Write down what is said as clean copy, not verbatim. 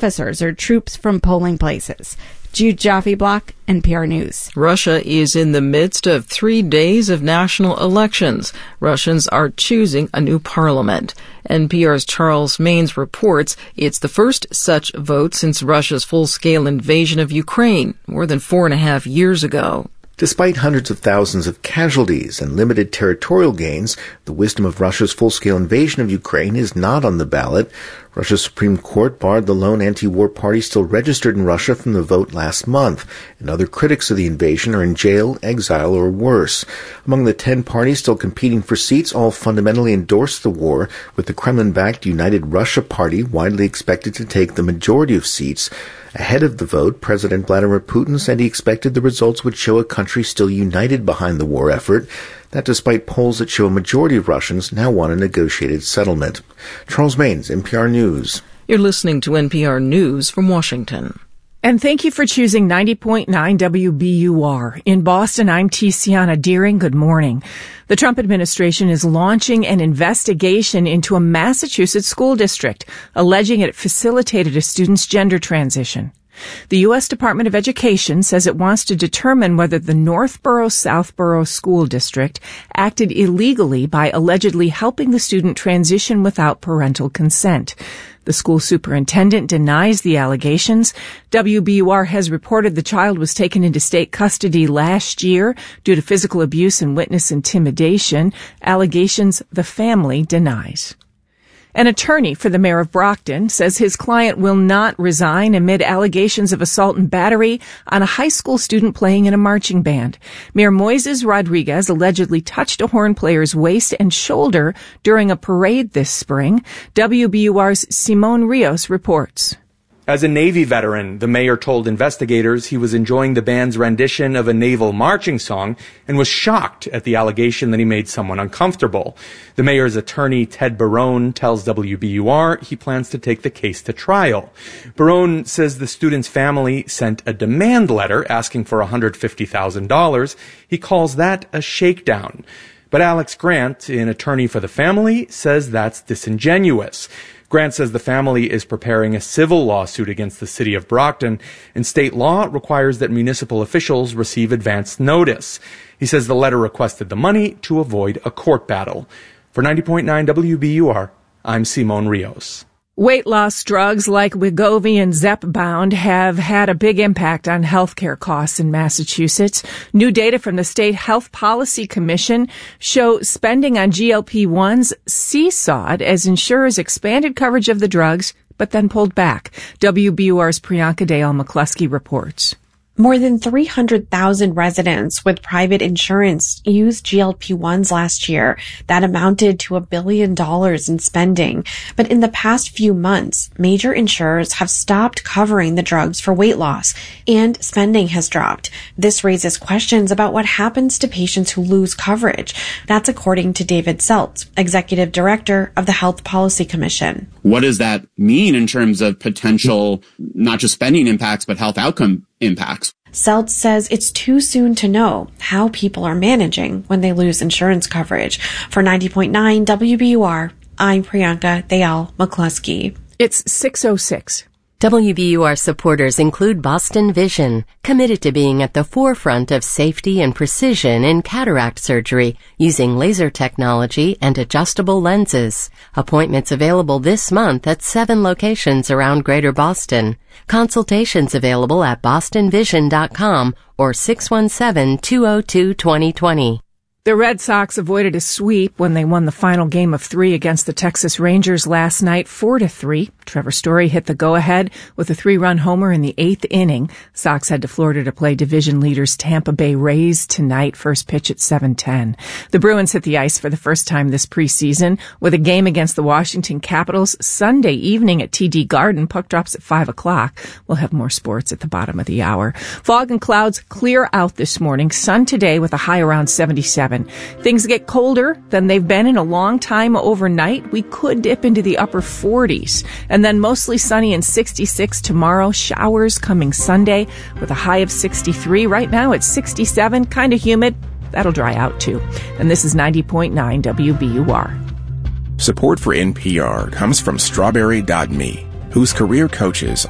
officers or troops from polling places. Jude Jaffe-Block, NPR News. Russia is in the midst of 3 days of national elections. Russians are choosing a new parliament. NPR's Charles Maynes reports it's the first such vote since Russia's full-scale invasion of Ukraine more than 4.5 years ago. Despite hundreds of thousands of casualties and limited territorial gains, the wisdom of Russia's full-scale invasion of Ukraine is not on the ballot. Russia's Supreme Court barred the lone anti-war party still registered in Russia from the vote last month, and other critics of the invasion are in jail, exile, or worse. Among the 10 parties still competing for seats, all fundamentally endorse the war, with the Kremlin-backed United Russia Party widely expected to take the majority of seats. Ahead of the vote, President Vladimir Putin said he expected the results would show a country still united behind the war effort, that despite polls that show a majority of Russians now want a negotiated settlement. Charles Maynes, NPR News. You're listening to NPR News from Washington. And thank you for choosing 90.9 WBUR. In Boston, I'm Tiziana Deering. Good morning. The Trump administration is launching an investigation into a Massachusetts school district, alleging it facilitated a student's gender transition. The U.S. Department of Education says it wants to determine whether the Northborough-Southborough School District acted illegally by allegedly helping the student transition without parental consent. The school superintendent denies the allegations. WBUR has reported the child was taken into state custody last year due to physical abuse and witness intimidation, allegations the family denies. An attorney for the mayor of Brockton says his client will not resign amid allegations of assault and battery on a high school student playing in a marching band. Mayor Moises Rodriguez allegedly touched a horn player's waist and shoulder during a parade this spring. WBUR's Simone Rios reports. As a Navy veteran, the mayor told investigators he was enjoying the band's rendition of a naval marching song and was shocked at the allegation that he made someone uncomfortable. The mayor's attorney, Ted Barone, tells WBUR he plans to take the case to trial. Barone says the student's family sent a demand letter asking for $150,000. He calls that a shakedown. But Alex Grant, an attorney for the family, says that's disingenuous. Grant says the family is preparing a civil lawsuit against the city of Brockton, and state law requires that municipal officials receive advance notice. He says the letter requested the money to avoid a court battle. For 90.9 WBUR, I'm Simone Rios. Weight loss drugs like Wegovy and Zepbound have had a big impact on healthcare costs in Massachusetts. New data from the State Health Policy Commission show spending on GLP-1s seesawed as insurers expanded coverage of the drugs, but then pulled back. WBUR's Priyanka Dayal-McCluskey reports. More than 300,000 residents with private insurance used GLP-1s last year. That amounted to $1 billion in spending. But in the past few months, major insurers have stopped covering the drugs for weight loss, and spending has dropped. This raises questions about what happens to patients who lose coverage. That's according to David Seltz, Executive Director of the Health Policy Commission. What does that mean in terms of potential, not just spending impacts, but health outcome impacts? Seltz says it's too soon to know how people are managing when they lose insurance coverage. For 90.9 WBUR, I'm Priyanka Dayal-McCluskey. It's 6:06. WBUR supporters include Boston Vision, committed to being at the forefront of safety and precision in cataract surgery using laser technology and adjustable lenses. Appointments available this month at 7 locations around Greater Boston. Consultations available at bostonvision.com or 617-202-2020. The Red Sox avoided a sweep when they won the final game of 3 against the Texas Rangers last night, 4-3. Trevor Story hit the go-ahead with a 3-run homer in the 8th inning. Sox head to Florida to play division leaders Tampa Bay Rays tonight, first pitch at 7:10. The Bruins hit the ice for the first time this preseason with a game against the Washington Capitals Sunday evening at TD Garden. Puck drops at 5 o'clock. We'll have more sports at the bottom of the hour. Fog and clouds clear out this morning. Sun today with a high around 77. Things get colder than they've been in a long time overnight. We could dip into the upper 40s. And then mostly sunny and 66 tomorrow. Showers coming Sunday with a high of 63. Right now it's 67, kind of humid. That'll dry out too. And this is 90.9 WBUR. Support for NPR comes from Strawberry.me, whose career coaches